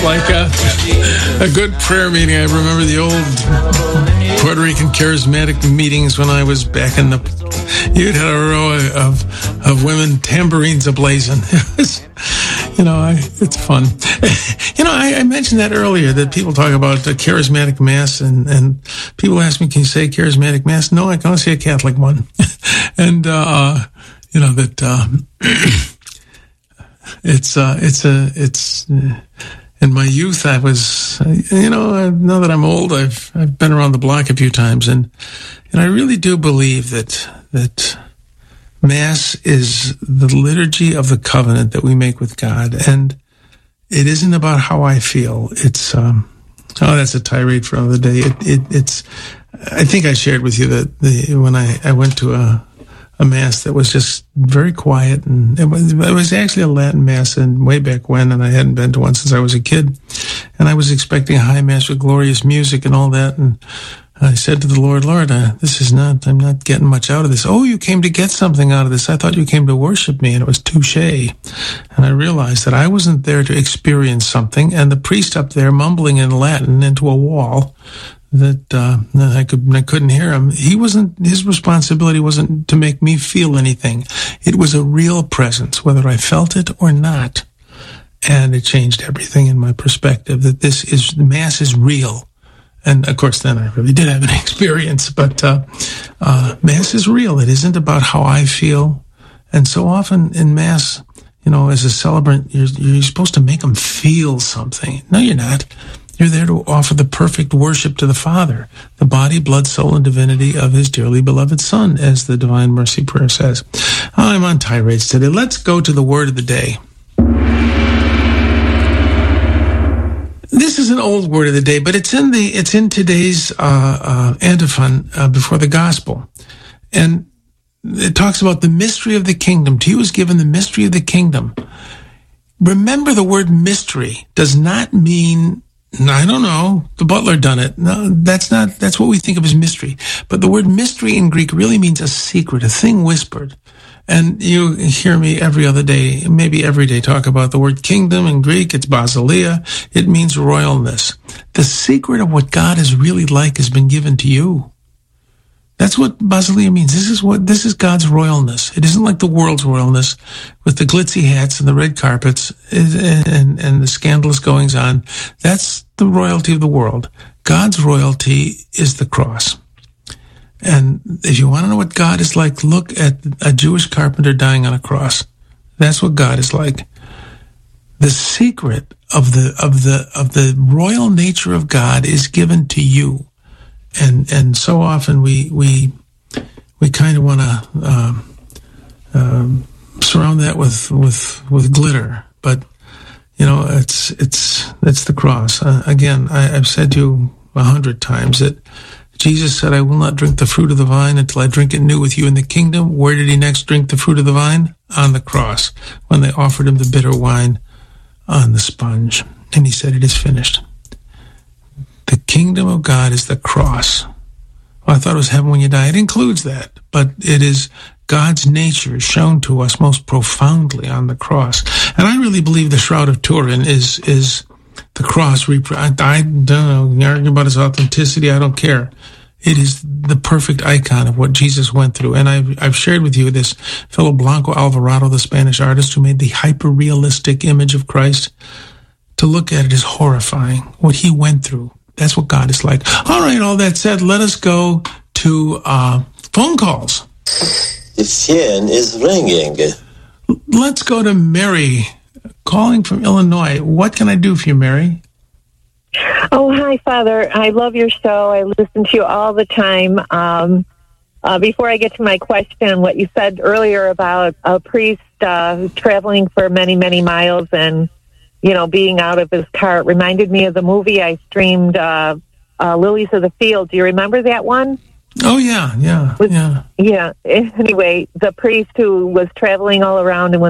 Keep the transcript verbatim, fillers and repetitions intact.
like a, a good prayer meeting. I remember the old Puerto Rican charismatic meetings when I was back in the... You'd had a row of of women, tambourines ablazing. It was, you know, I, it's fun. You know, I, I mentioned that earlier, that people talk about the charismatic mass, and, and people ask me, can you say charismatic mass? No, I can only say a Catholic one. And, uh, you know, that... Uh, It's, uh, it's, a, it's, uh, in my youth, I was, uh, you know, now that I'm old, I've, I've been around the block a few times, and, and I really do believe that, that Mass is the liturgy of the covenant that we make with God, and it isn't about how I feel. It's, um, oh, that's a tirade for another day. It, it, it's, I think I shared with you that the, when I, I went to a, a mass that was just very quiet, and it was, it was actually a Latin mass, and way back when, and I hadn't been to one since I was a kid, and I was expecting a high mass with glorious music and all that, and I said to the Lord, Lord, uh, this is not, I'm not getting much out of this. Oh, you came to get something out of this. I thought you came to worship me, and it was touché. And I realized that I wasn't there to experience something, and the priest up there mumbling in Latin into a wall, that uh, I could I couldn't hear him. He wasn't. His responsibility wasn't to make me feel anything. It was a real presence, whether I felt it or not, and it changed everything in my perspective. That this is the Mass is real, and of course, then I really did have an experience. But uh, uh, Mass is real. It isn't about how I feel, and so often in Mass, you know, as a celebrant, you're you're supposed to make them feel something. No, you're not. You're there to offer the perfect worship to the Father, the body, blood, soul, and divinity of His dearly beloved Son, as the Divine Mercy Prayer says. I'm on tirades today. Let's go to the word of the day. This is an old word of the day, but it's in the it's in today's uh, uh, antiphon uh, before the gospel, and it talks about the mystery of the kingdom. To you is given the mystery of the kingdom. Remember, the word mystery does not mean, I don't know, the butler done it. No, that's not, that's what we think of as mystery. But the word mystery in Greek really means a secret, a thing whispered. And you hear me every other day, maybe every day, talk about the word kingdom in Greek. It's basileia. It means royalness. The secret of what God is really like has been given to you. That's what basileia means. This is what, this is God's royalness. It isn't like the world's royalness with the glitzy hats and the red carpets and, and, and the scandalous goings on. That's the royalty of the world. God's royalty is the cross. And if you want to know what God is like, look at a Jewish carpenter dying on a cross. That's what God is like. The secret of the, of the, of the royal nature of God is given to you. And and so often we we we kind of want to um, um, surround that with, with with glitter, but you know it's it's it's the cross. Uh, again, I, I've said to you a hundred times that Jesus said, "I will not drink the fruit of the vine until I drink it new with you in the kingdom." Where did he next drink the fruit of the vine? On the cross, when they offered him the bitter wine on the sponge, and he said, "It is finished." The kingdom of God is the cross. Well, I thought it was heaven when you die. It includes that, but it is God's nature shown to us most profoundly on the cross. And I really believe the Shroud of Turin is is the cross. I, I don't know, you're arguing about its authenticity, I don't care. It is the perfect icon of what Jesus went through. And I've, I've shared with you this fellow Blanco Alvarado, the Spanish artist who made the hyper-realistic image of Christ. To look at it is horrifying, what he went through. That's what God is like. All right, all that said, let us go to uh, phone calls. The phone is ringing. Let's go to Mary, calling from Illinois. What can I do for you, Mary? Oh, hi, Father. I love your show. I listen to you all the time. Um, uh, before I get to my question, what you said earlier about a priest uh, traveling for many, many miles and you know, being out of his car, it reminded me of the movie I streamed, uh, uh, Lilies of the Field. Do you remember that one? Oh, yeah, yeah, With, yeah. Yeah. Anyway, the priest who was traveling all around, and when